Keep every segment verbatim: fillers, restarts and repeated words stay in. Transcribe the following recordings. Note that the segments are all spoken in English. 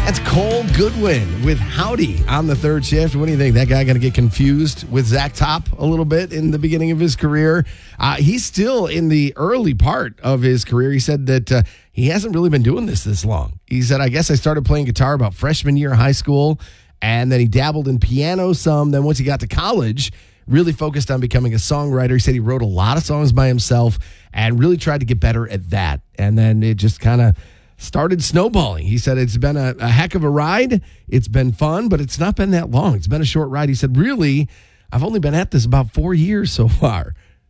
That's Cole Goodwin with Howdy on the third shift. What do you think? That guy going to get confused with Zach Top a little bit in the beginning of his career? Uh, he's still in the early part of his career. He said that uh, he hasn't really been doing this this long. He said, I guess I started playing guitar about freshman year of high school, and then he dabbled in piano some. Then once he got to college, really focused on becoming a songwriter. He said he wrote a lot of songs by himself and really tried to get better at that. And then it just kind of started snowballing. He said it's been a, a heck of a ride. It's been fun, but it's not been that long. It's been a short ride. He said, really, I've only been at this about four years so far.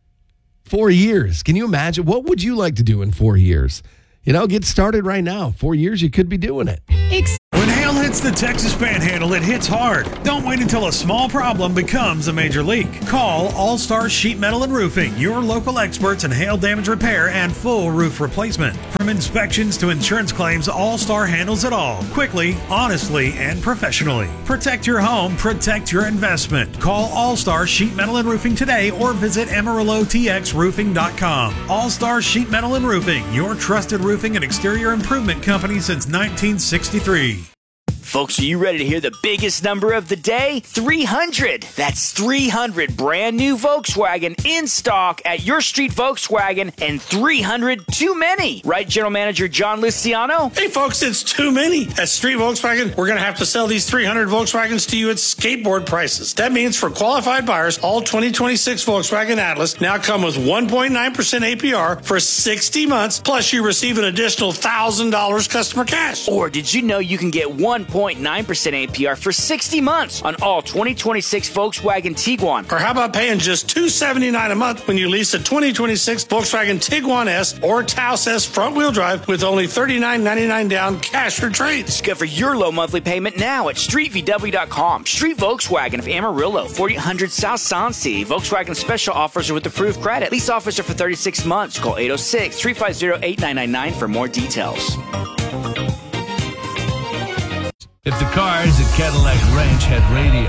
Four years. Can you imagine? What would you like to do in four years? You know, get started right now. Four years, you could be doing it. When hail hits the Texas Panhandle, it hits hard. Don't wait until a small problem becomes a major leak. Call All Star Sheet Metal and Roofing, your local experts in hail damage repair and full roof replacement. From inspections to insurance claims, All Star handles it all, quickly, honestly, and professionally. Protect your home, protect your investment. Call All Star Sheet Metal and Roofing today or visit Amarillo T X roofing dot com. All Star Sheet Metal and Roofing, your trusted roofing and exterior improvement company since nineteen sixty-three. Folks, are you ready to hear the biggest number of the day? three hundred. That's three hundred brand new Volkswagen in stock at your street Volkswagen, and three hundred too many. Right, General Manager John Luciano? Hey, folks, it's too many. At Street Volkswagen, we're going to have to sell these three hundred Volkswagens to you at skateboard prices. That means for qualified buyers, all twenty twenty-six Volkswagen Atlas now come with one point nine percent A P R for sixty months, plus you receive an additional one thousand dollars customer cash. Or did you know you can get one point nine percent A P R for sixty months on all twenty twenty-six Volkswagen Tiguan? Or how about paying just two hundred seventy-nine dollars a month when you lease a twenty twenty-six Volkswagen Tiguan S or Taos S front-wheel drive with only thirty-nine ninety-nine down cash for trade? Discover your low monthly payment now at street v w dot com. Street Volkswagen of Amarillo, forty hundred South Sansi. Volkswagen special offers are with approved credit. Lease offers are for thirty-six months. Call eight oh six, three five zero, eight nine nine nine for more details. If the cars at Cadillac Ranch had radio,